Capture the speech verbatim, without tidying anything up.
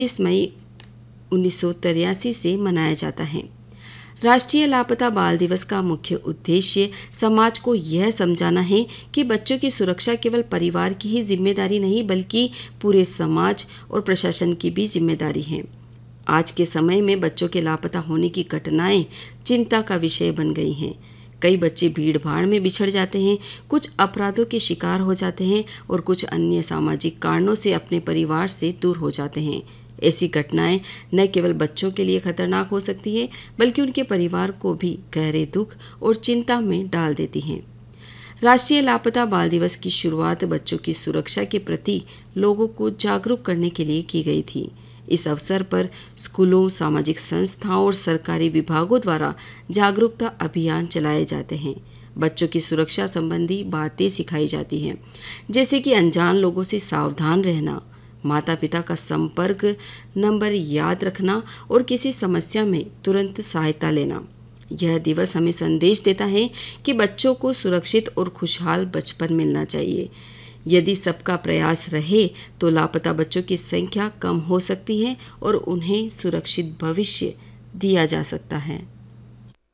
इस मई उन्नीस सौ तिरासी से मनाया जाता है। राष्ट्रीय लापता बाल दिवस का मुख्य उद्देश्य समाज को यह समझाना है कि बच्चों की सुरक्षा केवल परिवार की ही जिम्मेदारी नहीं बल्कि पूरे समाज और प्रशासन की भी जिम्मेदारी है। आज के समय में बच्चों के लापता होने की घटनाएं चिंता का विषय बन गई हैं। कई बच्चे भीड़ भाड़ में बिछड़ जाते हैं, कुछ अपराधों के शिकार हो जाते हैं और कुछ अन्य सामाजिक कारणों से अपने परिवार से दूर हो जाते हैं। ऐसी घटनाएं न केवल बच्चों के लिए खतरनाक हो सकती है बल्कि उनके परिवार को भी गहरे दुख और चिंता में डाल देती हैं। राष्ट्रीय लापता बाल दिवस की शुरुआत बच्चों की सुरक्षा के प्रति लोगों को जागरूक करने के लिए की गई थी। इस अवसर पर स्कूलों, सामाजिक संस्थाओं और सरकारी विभागों द्वारा जागरूकता अभियान चलाए जाते हैं। बच्चों की सुरक्षा संबंधी बातें सिखाई जाती हैं, जैसे कि अनजान लोगों से सावधान रहना, माता पिता का संपर्क नंबर याद रखना और किसी समस्या में तुरंत सहायता लेना। यह दिवस हमें संदेश देता है कि बच्चों को सुरक्षित और खुशहाल बचपन मिलना चाहिए। यदि सबका प्रयास रहे तो लापता बच्चों की संख्या कम हो सकती है और उन्हें सुरक्षित भविष्य दिया जा सकता है।